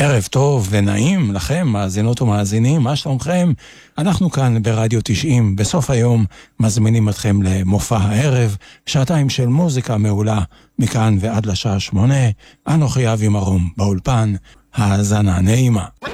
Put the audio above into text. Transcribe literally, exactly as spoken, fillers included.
ערב טוב ונעים לכם, מאזינות ומאזינים, מה שלומכם? אנחנו כאן ברדיו תשעים, בסוף היום מזמינים אתכם למופע הערב, שעתיים של מוזיקה מעולה, מכאן ועד לשעה שמונה, אנוכי אבי מרום באולפן, האזנה נעימה.